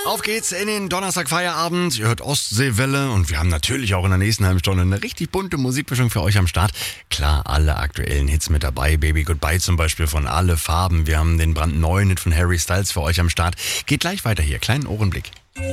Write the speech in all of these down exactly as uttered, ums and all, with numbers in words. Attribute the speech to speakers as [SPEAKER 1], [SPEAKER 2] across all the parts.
[SPEAKER 1] Auf geht's in den Donnerstag-Feierabend. Ihr hört Ostseewelle und wir haben natürlich auch in der nächsten halben Stunde eine richtig bunte Musikmischung für euch am Start. Klar, alle aktuellen Hits mit dabei. Baby Goodbye zum Beispiel von Alle Farben. Wir haben den brandneuen Hit von Harry Styles für euch am Start. Geht gleich weiter hier. Kleinen Ohrenblick.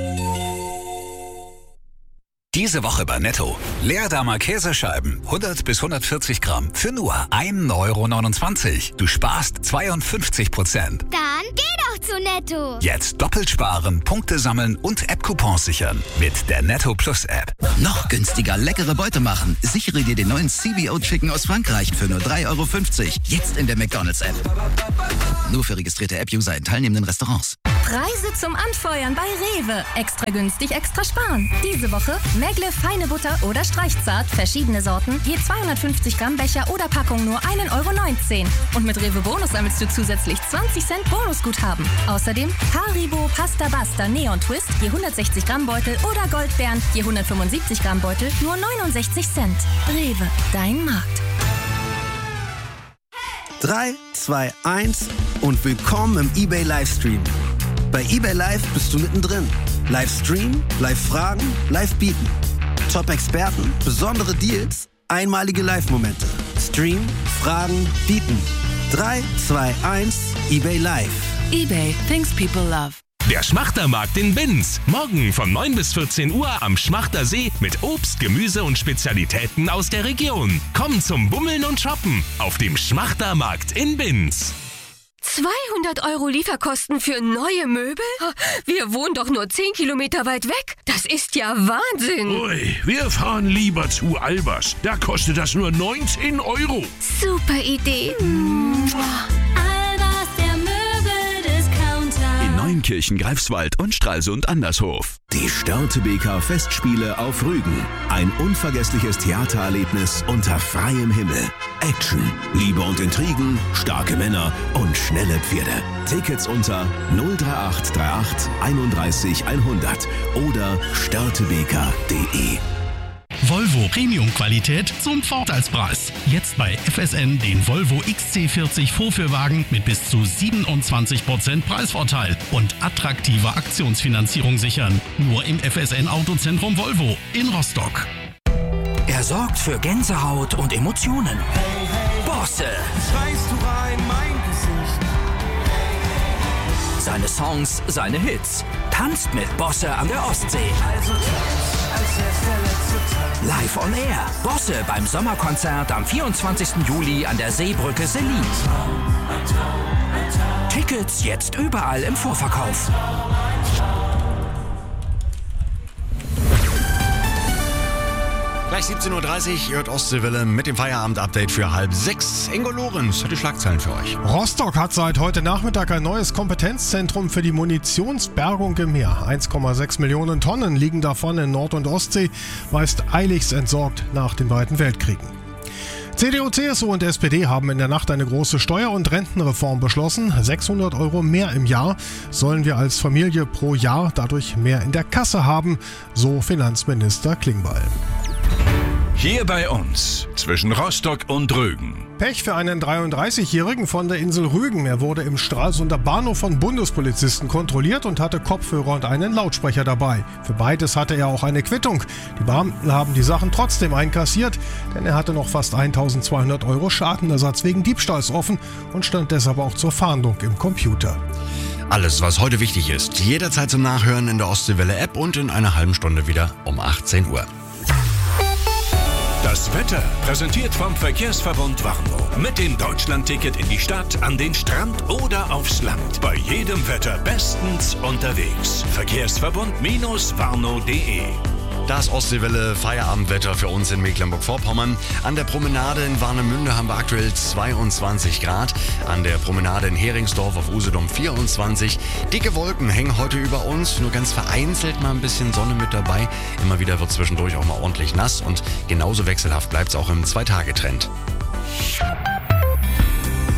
[SPEAKER 2] Diese Woche bei Netto. Leerdammer Käsescheiben, hundert bis hundertvierzig Gramm, für nur ein Euro neunundzwanzig. Du sparst zweiundfünfzig Prozent.
[SPEAKER 3] Dann geh doch zu Netto.
[SPEAKER 2] Jetzt doppelt sparen, Punkte sammeln und App-Coupons sichern. Mit der Netto Plus App.
[SPEAKER 4] Noch günstiger leckere Beute machen. Sichere dir den neuen C B O Chicken aus Frankreich für nur drei Euro fünfzig. Jetzt in der McDonald's App. Nur für registrierte App-User in teilnehmenden Restaurants.
[SPEAKER 5] Preise zum Anfeuern bei Rewe. Extra günstig, extra sparen. Diese Woche Megle feine Butter oder Streichzart, verschiedene Sorten, je zweihundertfünfzig Gramm Becher oder Packung nur ein Euro neunzehn. Und mit Rewe Bonus sammelst du zusätzlich zwanzig Cent Bonusguthaben. Außerdem Haribo Pasta Basta Neon Twist, je hundertsechzig Gramm Beutel oder Goldbeeren, je hundertfünfundsiebzig Gramm Beutel, nur neunundsechzig Cent. Rewe, dein Markt.
[SPEAKER 6] drei, zwei, eins und willkommen im eBay Livestream. Bei eBay Live bist du mittendrin. Livestream, Live-Fragen, Live-Bieten. Top-Experten, besondere Deals, einmalige Live-Momente. Stream, Fragen, Bieten. drei, zwei, eins, eBay Live.
[SPEAKER 7] eBay, things people love.
[SPEAKER 8] Der Schmachtermarkt in Binz. Morgen von neun bis vierzehn Uhr am Schmachter See mit Obst, Gemüse und Spezialitäten aus der Region. Komm zum Bummeln und Shoppen auf dem Schmachtermarkt in Binz.
[SPEAKER 9] zweihundert Euro Lieferkosten für neue Möbel? Wir wohnen doch nur zehn Kilometer weit weg. Das ist ja Wahnsinn.
[SPEAKER 10] Ui, wir fahren lieber zu Albers. Da kostet das nur neunzehn Euro.
[SPEAKER 9] Super Idee.
[SPEAKER 11] Albers, der Möbeldiscounter.
[SPEAKER 12] In Neunkirchen, Greifswald und Stralsund Andershof. Die Störtebeker Festspiele auf Rügen. Ein unvergessliches Theatererlebnis unter freiem Himmel. Action, Liebe und Intrigen, starke Männer und schnelle Pferde. Tickets unter null drei acht drei acht einunddreißig hundert oder störtebeker punkt de.
[SPEAKER 13] Volvo Premium-Qualität zum Vorteilspreis. Jetzt bei F S N den Volvo X C vierzig Vorführwagen mit bis zu siebenundzwanzig Prozent Preisvorteil und attraktiver Aktionsfinanzierung sichern. Nur im F S N Autozentrum Volvo in Rostock.
[SPEAKER 2] Er sorgt für Gänsehaut und Emotionen. Bosse.
[SPEAKER 14] Schreist du rein, mein Gesicht.
[SPEAKER 2] Seine Songs, seine Hits. Tanzt mit Bosse an der Ostsee.
[SPEAKER 14] Also tanz, als wär's der letzte Tag.
[SPEAKER 2] Live on Air. Bosse beim Sommerkonzert am vierundzwanzigsten Juli an der Seebrücke Selin. Tickets jetzt überall im Vorverkauf.
[SPEAKER 1] Gleich siebzehn Uhr dreißig, ihr hört Ostseewelle mit dem Feierabend-Update für halb sechs. Ingo Lorenz hat die Schlagzeilen für euch.
[SPEAKER 15] Rostock hat seit heute Nachmittag ein neues Kompetenzzentrum für die Munitionsbergung im Meer. eins Komma sechs Millionen Tonnen liegen davon in Nord- und Ostsee, meist eiligst entsorgt nach den beiden Weltkriegen. C D U, C S U und S P D haben in der Nacht eine große Steuer- und Rentenreform beschlossen. sechshundert Euro mehr im Jahr sollen wir als Familie pro Jahr dadurch mehr in der Kasse haben, so Finanzminister Klingbeil.
[SPEAKER 10] Hier bei uns, zwischen Rostock und Rügen.
[SPEAKER 15] Pech für einen dreiunddreißigjährigen von der Insel Rügen. Er wurde im Stralsunder Bahnhof von Bundespolizisten kontrolliert und hatte Kopfhörer und einen Lautsprecher dabei. Für beides hatte er auch eine Quittung. Die Beamten haben die Sachen trotzdem einkassiert, denn er hatte noch fast eintausendzweihundert Euro Schadenersatz wegen Diebstahls offen und stand deshalb auch zur Fahndung im Computer.
[SPEAKER 1] Alles, was heute wichtig ist, jederzeit zum Nachhören in der Ostseewelle-App und in einer halben Stunde wieder um achtzehn Uhr.
[SPEAKER 10] Das Wetter präsentiert vom Verkehrsverbund Warnow. Mit dem Deutschlandticket in die Stadt, an den Strand oder aufs Land. Bei jedem Wetter bestens unterwegs. Verkehrsverbund-warnow punkt de.
[SPEAKER 1] Das Ostseewelle Feierabendwetter für uns in Mecklenburg-Vorpommern. An der Promenade in Warnemünde haben wir aktuell zweiundzwanzig Grad. An der Promenade in Heringsdorf auf Usedom vierundzwanzig. Dicke Wolken hängen heute über uns. Nur ganz vereinzelt mal ein bisschen Sonne mit dabei. Immer wieder wird zwischendurch auch mal ordentlich nass. Und genauso wechselhaft bleibt es auch im Zwei-Tage-Trend.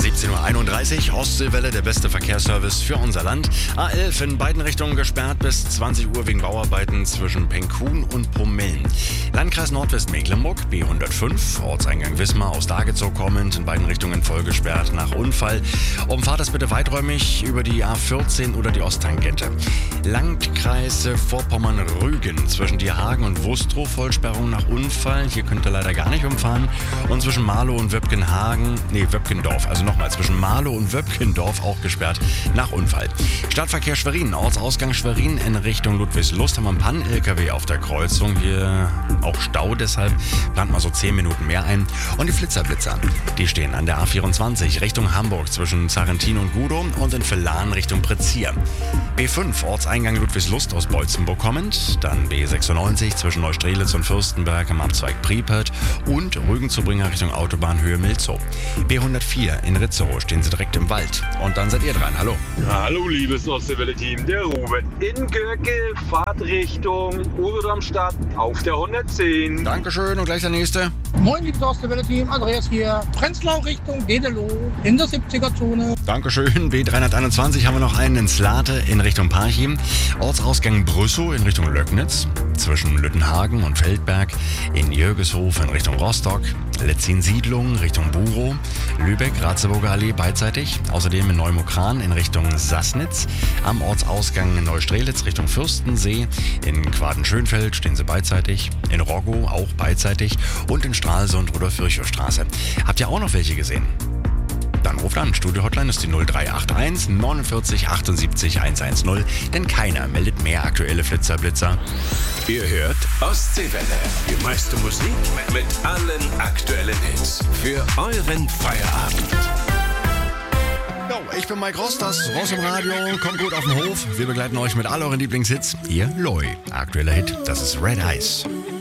[SPEAKER 1] siebzehn Uhr einunddreißig, Ostseewelle, der beste Verkehrsservice für unser Land. A elf in beiden Richtungen gesperrt bis zwanzig Uhr wegen Bauarbeiten zwischen Penkhuhn und Pommeln. Landkreis Nordwestmecklenburg, B hundertfünf, Ortseingang Wismar aus Dagezow kommend, in beiden Richtungen voll gesperrt nach Unfall. Umfahrt es bitte weiträumig über die A vierzehn oder die Osttangente. Landkreis Vorpommern-Rügen, zwischen Dierhagen und Wustrow, Vollsperrung nach Unfall. Hier könnt ihr leider gar nicht umfahren. Und zwischen Marlow und Wöpkenhagen, nee, Wöpkendorf, also nochmal, zwischen Marlow und Wöpkendorf auch gesperrt nach Unfall. Stadtverkehr Schwerin, Ortsausgang Schwerin in Richtung Ludwigslust haben wir einen Pann-L K W auf der Kreuzung. Hier auch Stau, deshalb plant mal so zehn Minuten mehr ein. Und die Flitzerblitzer, die stehen an der A vierundzwanzig Richtung Hamburg zwischen Zarentin und Gudow und in Villan Richtung Prezier. B fünf, Ortseingang Ludwigslust aus Beutzenburg kommend. Dann B sechsundneunzig zwischen Neustrelitz und Fürstenberg am Abzweig Priepert und Rügen-zu-Bringer Richtung Autobahnhöhe Milzow. B hundertvier in Ritzerow stehen sie direkt im Wald. Und dann seid ihr dran. Hallo.
[SPEAKER 16] Ja, hallo, liebes Ostseewelle-Team. Der Ruben in Göcke, Fahrtrichtung Uwe-Darmstadt auf der hundertzehn.
[SPEAKER 1] Dankeschön und gleich der nächste.
[SPEAKER 17] Moin, liebes Ostseewelle-Team. Andreas hier. Prenzlau Richtung Dedelow in der siebziger-Zone.
[SPEAKER 1] Dankeschön. B dreihunderteinundzwanzig haben wir noch einen in Slate in Richtung Parchim. Ortsausgang Brüssow in Richtung Löcknitz. Zwischen Lüttenhagen und Feldberg. In Jürgeshof in Richtung Rostock. Letzin-Siedlung Richtung Burow. Lübeck, Ratzeburger Allee beidseitig. Außerdem in Neumokran in Richtung Sassnitz. Am Ortsausgang in Neustrelitz Richtung Fürstensee. In Quaden-Schönfeld stehen sie beidseitig. In Roggow auch beidseitig. Und in Stralsund oder Fürchow-Straße. Habt ihr auch noch welche gesehen? Dann ruft an. Studio-Hotline ist die null drei acht eins neunundvierzig achtundsiebzig hundertzehn. Denn keiner meldet mehr aktuelle Flitzerblitzer.
[SPEAKER 10] Ihr hört Ostseewelle. Die meiste Musik mit allen aktuellen Hits. Für euren Feierabend.
[SPEAKER 1] Jo, ich bin Mike Rost, das Ross im Radio. Kommt gut auf den Hof. Wir begleiten euch mit all euren Lieblingshits. Ihr Loi. Aktueller Hit, das ist Red Eyes.